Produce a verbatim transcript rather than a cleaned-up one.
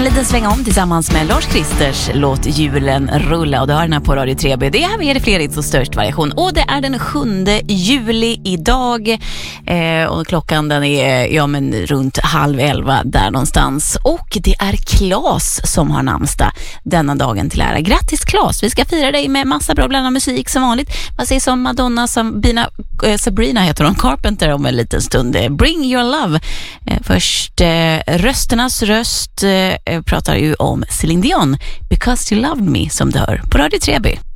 En liten sväng om tillsammans med Lars Kristers låt Julen rulla, och du har den här på Radio tre B. Det är här är det fler hits och störst variation, och det är den sjunde juli idag eh, och klockan den är ja, men runt halv elva där någonstans, och det är Claes som har namnsdag denna dagen till ära. Grattis Claes, vi ska fira dig med massa bra blandad musik som vanligt. Vad sägs om Madonna, Sabina, eh, Sabrina heter hon, Carpenter om en liten stund. Bring your love. Eh, först eh, rösternas röst eh, pratar ju om Celine Dion, Because You Loved Me, som du hör på Radio tre B.